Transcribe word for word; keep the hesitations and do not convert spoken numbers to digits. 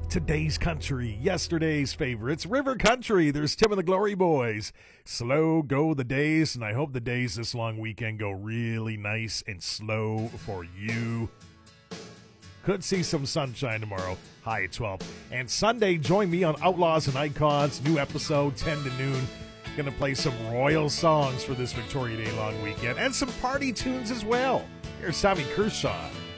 Today's country, yesterday's favorites, River Country. There's Tim and the Glory Boys. Slow go the days, and I hope the days this long weekend go really nice and slow for you. Could see some sunshine tomorrow, high at twelve. And Sunday, join me on Outlaws and Icons, new episode, ten to noon. Gonna play some royal songs for this Victoria Day long weekend, and some party tunes as well. Here's Sammy Kershaw.